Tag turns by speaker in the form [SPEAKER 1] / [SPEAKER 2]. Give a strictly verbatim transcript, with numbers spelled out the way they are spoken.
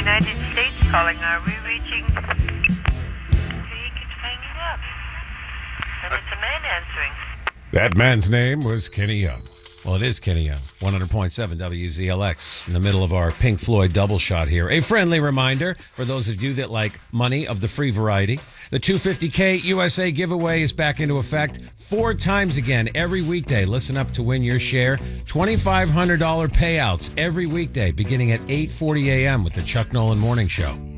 [SPEAKER 1] United States calling. Are we reaching? He keeps hanging up. And it's a man answering.
[SPEAKER 2] That man's name was Kenny Young. Well, it is Kenny Young, one hundred point seven W Z L X, in the middle of our Pink Floyd double shot here. A friendly reminder for those of you that like money of the free variety. The two hundred fifty K U S A giveaway is back into effect four times again every weekday. Listen up to win your share. twenty-five hundred dollars payouts every weekday beginning at eight forty a.m. with the Chuck Nolan Morning Show.